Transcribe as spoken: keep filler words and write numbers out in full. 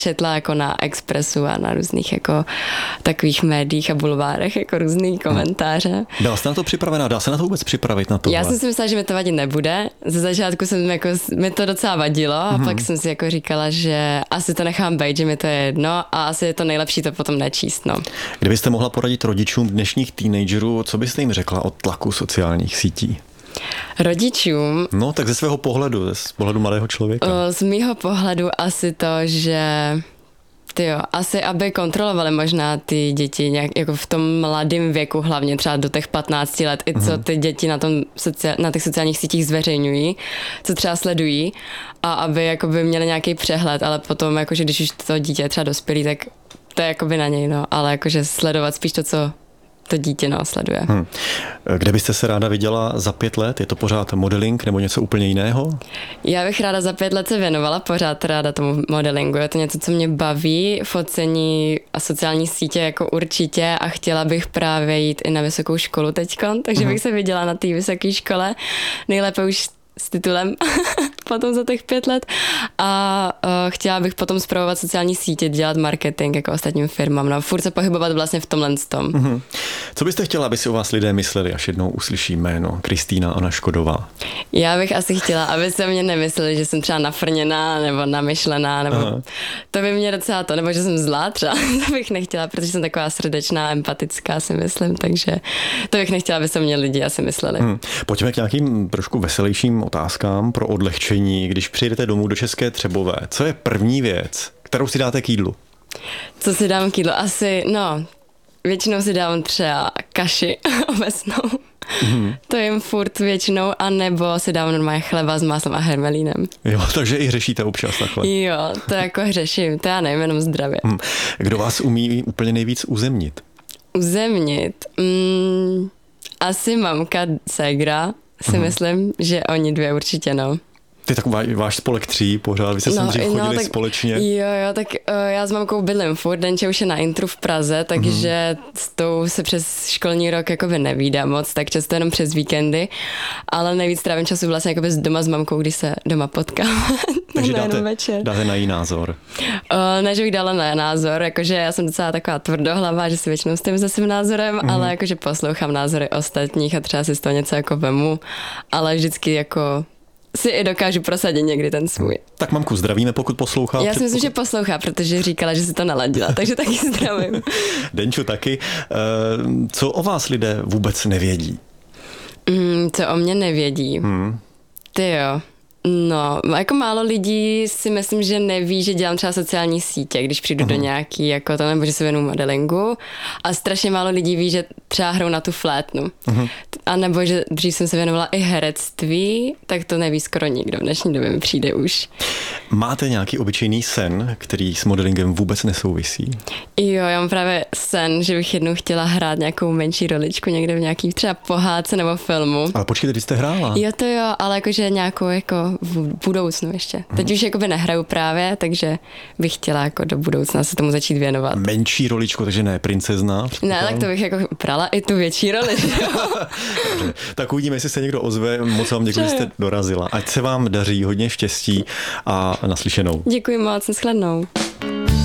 četla jako na Expressu a na různých jako takových médiích a bulvárech jako různý komentáře. Byla jste na to připravená? Dá se na to vůbec připravit na tohle? Já jsem si myslela, že mi to vadit nebude. Ze začátku jsem jako, mi to docela vadilo a mm-hmm. pak jsem si jako říkala, že asi to nechám být, že mi to je jedno a asi je to nejlepší to potom nečíst. No. Kdybyste mohla poradit rodičům dnešních teenagerů, co byste jim řekla o tlaku sociálních sítí? Rodičům? No, tak ze svého pohledu, z pohledu mladého člověka. O, z mýho pohledu asi to, že tyjo, asi aby kontrolovali možná ty děti nějak jako v tom mladém věku, hlavně třeba do těch patnácti let, i co ty děti na, tom socia- na těch sociálních sítích zveřejňují, co třeba sledují a aby jakoby měli nějaký přehled, ale potom jakože když už to dítě je třeba dospělý, tak to je jakoby na něj, no, ale jakože sledovat spíš to, co to dítě no, sleduje. Hmm. Kde byste se ráda viděla za pět let? Je to pořád modeling nebo něco úplně jiného? Já bych ráda za pět let se věnovala pořád ráda tomu modelingu. Je to něco, co mě baví, focení a sociální sítě jako určitě a chtěla bych právě jít i na vysokou školu teďkon, takže hmm. bych se viděla na té vysoké škole. Nejlépe už s titulem potom za těch pět let a uh, chtěla bych potom spravovat sociální sítě, dělat marketing jako ostatním firmám, no furt se pohybovat vlastně v tomhle tom. Mm-hmm. Co byste chtěla, aby si o vás lidé mysleli, až jednou uslyší jméno Kristýna Anna Škodová? Já bych asi chtěla, aby se mě nemysleli, že jsem třeba nafrněná nebo namyšlená, nebo Aha. to by mě docela to, nebo že jsem zlá třeba, to bych nechtěla, protože jsem taková srdečná, empatická si myslím, takže to bych nechtěla, aby se mě lidi asi mysleli. Hmm. Pojďme k nějakým trošku veselějším otázkám pro odlehčení. Když přijedete domů do České Třebové, co je první věc, kterou si dáte k jídlu? Co si dám k jídlu? Asi, no, většinou si dám třeba kaši obecnou. Mm. To jim furt většinou, anebo si dám normálně chleba s máslem a hermelínem. Jo, takže i řešíte občas takhle. Jo, to jako řeším, to já nevím, jenom zdravě. Mm. Kdo vás umí úplně nejvíc uzemnit? Uzemnit? Mm, asi mamka, ségra, si mm. myslím, že oni dvě určitě, no. Ty tak váš spolek tří pořád, vy jste sem no, dřív chodili no, tak, společně. Jo, jo, tak uh, já s mamkou bydlím furt, Denče už je na intru v Praze, takže mm. s tou se přes školní rok jakoby nevídám moc, tak často jenom přes víkendy, ale nejvíc trávím času vlastně jakoby doma s mamkou, když se doma potkám. Takže dáte, dáte na jí názor? Uh, ne, že bych dala na názor, jakože já jsem docela taková tvrdohlavá, že si většinou stojím za svým názorem, mm. ale jakože poslouchám názory ostatních a třeba si z toho něco jako vemu, ale vždycky jako si i dokážu prosadit někdy ten svůj. Tak mamku zdravíme, pokud poslouchá. Já si myslím, pokud... že poslouchá, protože říkala, že si to naladila, takže taky zdravím. Denču taky. Co o vás lidé vůbec nevědí? Mm, co o mě nevědí? Hmm. Ty jo. No, jako málo lidí si myslím, že neví, že dělám třeba sociální sítě, když přijdu uh-huh. do nějaký, jako to, nebo že se věnu modelingu. A strašně málo lidí ví, že třeba hrou na tu flétnu. Uh-huh. A nebo že dřív jsem se věnovala i herectví, tak to neví skoro nikdo. V dnešní době mi přijde už. Máte nějaký obyčejný sen, který s modelingem vůbec nesouvisí? Jo, já mám právě sen, že bych jednou chtěla hrát nějakou menší roličku někde v nějaký třeba pohádce nebo filmu. Ale počkejte, když jste hrála. Jo, to jo, ale jakože nějakou jako v budoucnu ještě. Teď hmm. už jakoby nehraju právě, takže bych chtěla jako do budoucna se tomu začít věnovat. Menší roličku, takže ne princezna? Ne, tak to bych jako prala i tu větší roli. Dobře, tak uvidíme, jestli se někdo ozve. Moc vám děkuji, že jste dorazila. Ať se vám daří, hodně štěstí a naslyšenou. Děkuji moc, nashledanou.